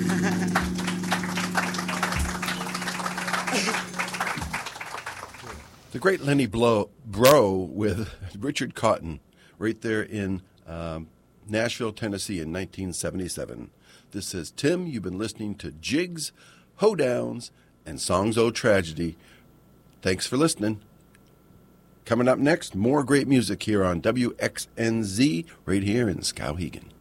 The great Lenny Bro with Richard Cotton right there in Nashville, Tennessee in 1977. This is Tim. You've been listening to Jigs, Hoedowns, and Songs O' Tragedy. Thanks for listening. Coming up next, more great music here on WXNZ right here in Skowhegan.